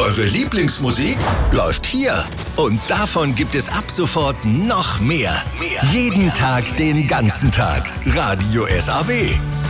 eure Lieblingsmusik läuft hier. Und davon gibt es ab sofort noch mehr. Jeden Tag, den ganzen Tag. Radio SAW.